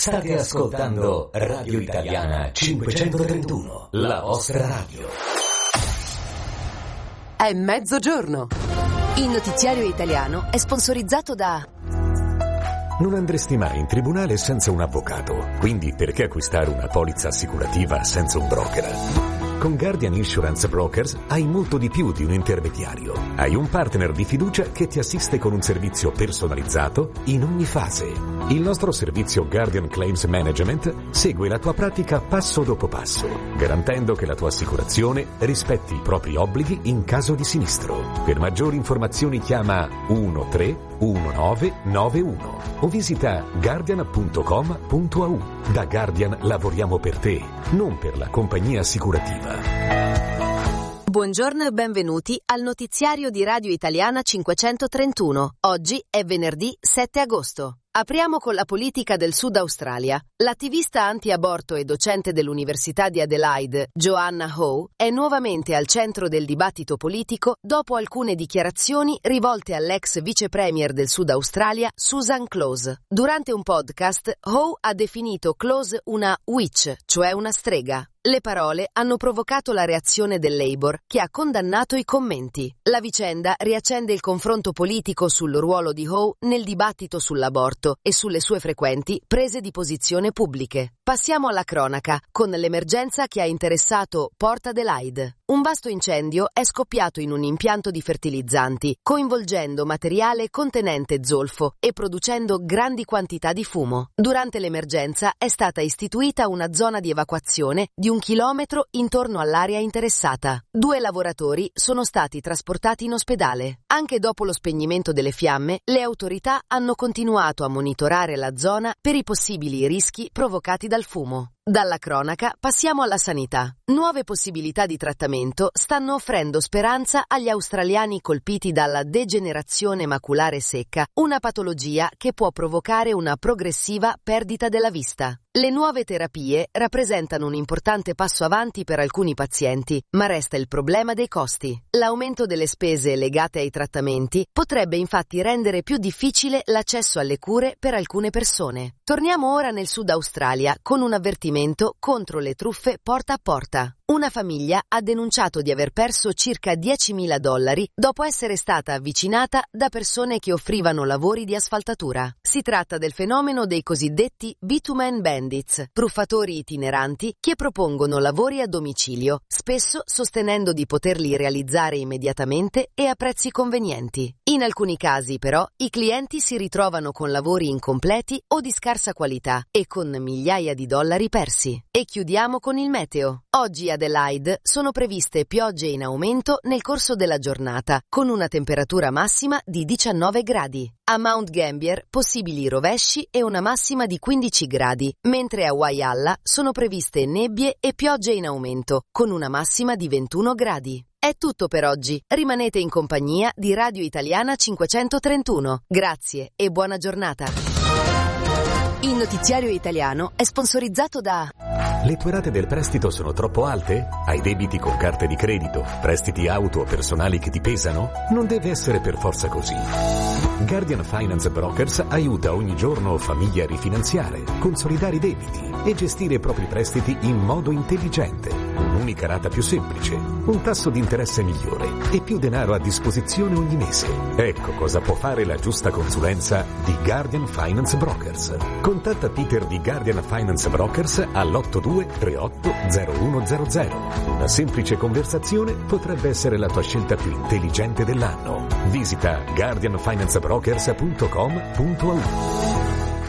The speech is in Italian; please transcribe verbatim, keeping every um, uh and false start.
State ascoltando Radio Italiana cinquecentotrentuno, la vostra radio. È mezzogiorno. Il notiziario italiano è sponsorizzato da... Non andresti mai in tribunale senza un avvocato, quindi perché acquistare una polizza assicurativa senza un broker? Con Guardian Insurance Brokers hai molto di più di un intermediario. Hai un partner di fiducia che ti assiste con un servizio personalizzato in ogni fase. Il nostro servizio Guardian Claims Management segue la tua pratica passo dopo passo, garantendo che la tua assicurazione rispetti i propri obblighi in caso di sinistro. Per maggiori informazioni chiama uno tre uno nove nove uno o visita guardian punto com punto a u. Da Guardian lavoriamo per te, non per la compagnia assicurativa. Buongiorno e benvenuti al notiziario di Radio Italiana cinquecentotrentuno. Oggi è venerdì sette agosto. Apriamo con la politica del Sud Australia. L'attivista anti-aborto e docente dell'Università di Adelaide, Joanna Howe, è nuovamente al centro del dibattito politico dopo alcune dichiarazioni rivolte all'ex vice premier del Sud Australia, Susan Close. Durante un podcast, Howe ha definito Close una witch, cioè una strega. Le parole hanno provocato la reazione del Labour, che ha condannato i commenti. La vicenda riaccende il confronto politico sul ruolo di Howe nel dibattito sull'aborto e sulle sue frequenti prese di posizione pubbliche. Passiamo alla cronaca, con l'emergenza che ha interessato Port Adelaide. Un vasto incendio è scoppiato in un impianto di fertilizzanti, coinvolgendo materiale contenente zolfo e producendo grandi quantità di fumo. Durante l'emergenza è stata istituita una zona di evacuazione di un chilometro intorno all'area interessata. Due lavoratori sono stati trasportati in ospedale. Anche dopo lo spegnimento delle fiamme, le autorità hanno continuato a monitorare la zona per i possibili rischi provocati dal fumo. Dalla cronaca passiamo alla sanità. Nuove possibilità di trattamento stanno offrendo speranza agli australiani colpiti dalla degenerazione maculare secca, una patologia che può provocare una progressiva perdita della vista. Le nuove terapie rappresentano un importante passo avanti per alcuni pazienti, ma resta il problema dei costi. L'aumento delle spese legate ai trattamenti potrebbe infatti rendere più difficile l'accesso alle cure per alcune persone. Torniamo ora nel Sud Australia con un avvertimento contro le truffe porta a porta. Una famiglia ha denunciato di aver perso circa diecimila dollari dopo essere stata avvicinata da persone che offrivano lavori di asfaltatura. Si tratta del fenomeno dei cosiddetti bitumen bandits, truffatori itineranti che propongono lavori a domicilio, spesso sostenendo di poterli realizzare immediatamente e a prezzi convenienti. In alcuni casi, però, i clienti si ritrovano con lavori incompleti o di scarsa qualità e con migliaia di dollari persi. E chiudiamo con il meteo. Oggi a Adelaide sono previste piogge in aumento nel corso della giornata, con una temperatura massima di diciannove gradi. A Mount Gambier possibili rovesci e una massima di quindici gradi, mentre a Whyalla sono previste nebbie e piogge in aumento, con una massima di ventuno gradi. È tutto per oggi. Rimanete in compagnia di Radio Italiana cinquecentotrentuno. Grazie e buona giornata. Il notiziario italiano è sponsorizzato da... Le tue rate del prestito sono troppo alte? Hai debiti con carte di credito? Prestiti auto o personali che ti pesano? Non deve essere per forza così. Guardian Finance Brokers aiuta ogni giorno famiglie a rifinanziare, consolidare i debiti e gestire i propri prestiti in modo intelligente. Un'unica rata più semplice, un tasso di interesse migliore e più denaro a disposizione ogni mese. Ecco cosa può fare la giusta consulenza di Guardian Finance Brokers. Contatta Peter di Guardian Finance Brokers all'otto due tre otto zero uno zero zero. Una semplice conversazione potrebbe essere la tua scelta più intelligente dell'anno. Visita guardian finance brokers punto com punto a u.